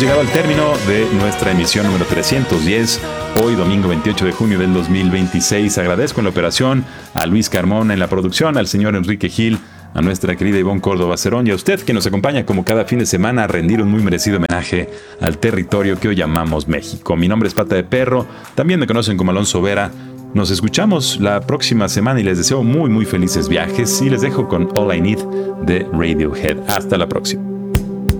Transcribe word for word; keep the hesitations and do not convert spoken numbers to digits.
llegado al término de nuestra emisión número trescientos diez, hoy domingo veintiocho de junio del dos mil veintiséis. Agradezco en la operación a Luis Carmona en la producción, al señor Enrique Gil, a nuestra querida Ivonne Córdoba Cerón y a usted que nos acompaña como cada fin de semana a rendir un muy merecido homenaje al territorio que hoy llamamos México. Mi nombre es Pata de Perro, también me conocen como Alonso Vera. Nos escuchamos la próxima semana y les deseo muy muy felices viajes y les dejo con All I Need de Radiohead. Hasta la próxima.